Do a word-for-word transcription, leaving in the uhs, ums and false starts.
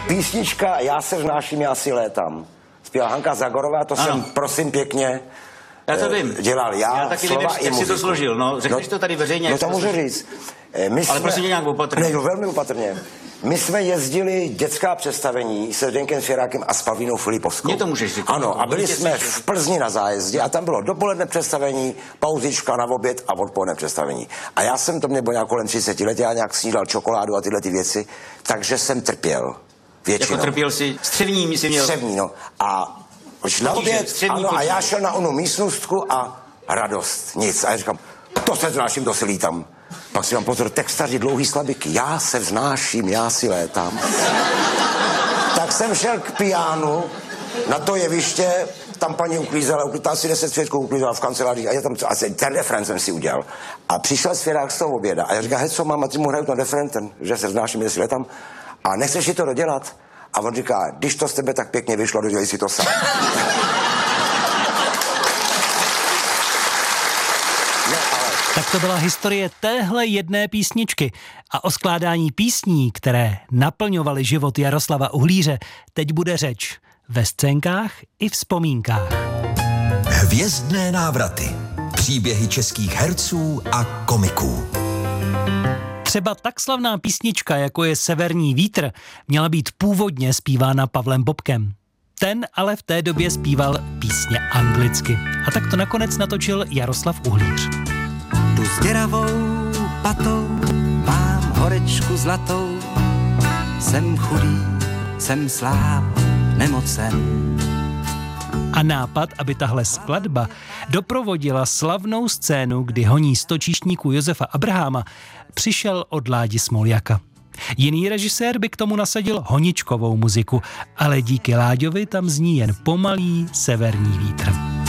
Písnička Já se vznáším, já si létám. Zpěvá Hanka Zagorová, to ano. jsem, prosím pěkně, já to vím. dělal já, já taky slova vím, jak si to složil, no, řekneš no, to tady veřejně. No to můžu říct. My ale jsme, prosím nějak opatrně. Ne, no, velmi opatrně. My jsme jezdili dětská představení se Zdeňkem Svěrákem a s Pavlínou Filipovskou. Mně to můžeš říct. Ano, a byli jsme v Plzni na zájezdě a tam bylo dopoledne představení, pauzička na oběd a odpoledne představení. A já jsem, to mě bylo nějak kolem třicet let, já nějak snídal čokoládu a tyhle ty věci, takže jsem trpěl. Většinou. Jako trpěl si střevní, myslím měl. Střevní, no. A už na oběd, ano, a já šel na onu místnostku a radost, nic. A já říkám, to se vznáším, to si lítám. Pak si mám pozor, textaři, dlouhý slabiky, já se vznáším, já si létám. Tak jsem šel k pianu, na to jeviště, tam paní uklízela, uklízela si deset svědků, uklízela v kanceláři a já tam, a ten refren jsem si udělal. A přišel Svěrák z toho oběda a já říkám, hej, co mám, a ty mu hraju ten refren, ten, že se vznáším, já si létám. A nechceš si to dodělat? A on říká, když to z tebe tak pěkně vyšlo, dodělej si to sám. Tak to byla historie téhle jedné písničky. A o skládání písní, které naplňovaly život Jaroslava Uhlíře, teď bude řeč ve scénkách i vzpomínkách. Hvězdné návraty. Příběhy českých herců a komiků. Třeba tak slavná písnička, jako je Severní vítr, měla být původně zpívána Pavlem Bobkem. Ten ale v té době zpíval písně anglicky. A tak to nakonec natočil Jaroslav Uhlíř. Tu s děravou patou mám horečku zlatou, jsem chudý, jsem sláb, nemocen. A nápad, aby tahle skladba doprovodila slavnou scénu, kdy honí stočíšníků Josefa Abraháma, přišel od Ládi Smoljaka. Jiný režisér by k tomu nasadil honičkovou muziku, ale díky Láďovi tam zní jen pomalý severní vítr.